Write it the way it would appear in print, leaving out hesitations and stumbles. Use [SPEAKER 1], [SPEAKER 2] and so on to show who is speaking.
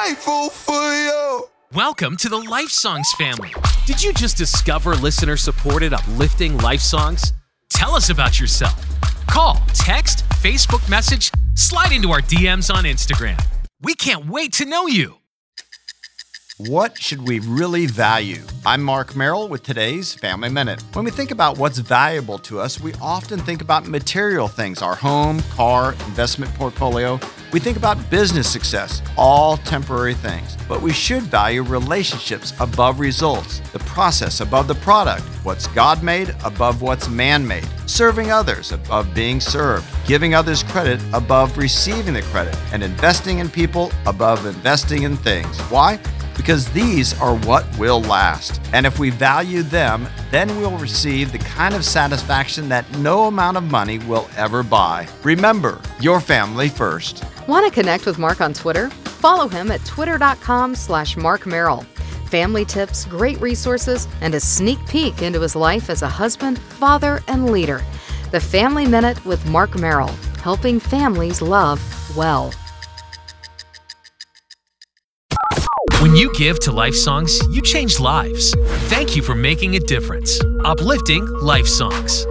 [SPEAKER 1] grateful for you.
[SPEAKER 2] Welcome to the Life Songs family. Did you just discover listener-supported uplifting life songs? Tell us about yourself. Call, text, Facebook message, slide into our DMs on Instagram. We can't wait to know you.
[SPEAKER 3] What should we really value? I'm Mark Merrill with today's Family Minute. When we think about what's valuable to us, we often think about material things, our home, car, investment portfolio. We think about business success, all temporary things. But we should value relationships above results, the process above the product, what's God-made above what's man-made, serving others above being served, giving others credit above receiving the credit, and investing in people above investing in things. Why? Because these are what will last. And if we value them, then we'll receive the kind of satisfaction that no amount of money will ever buy. Remember, your family first.
[SPEAKER 4] Want to connect with Mark on Twitter? Follow him at twitter.com/Mark Merrill. Family tips, great resources, and a sneak peek into his life as a husband, father, and leader. The Family Minute with Mark Merrill, helping families love well.
[SPEAKER 2] When you give to Life Songs, you change lives. Thank you for making a difference. Uplifting Life Songs.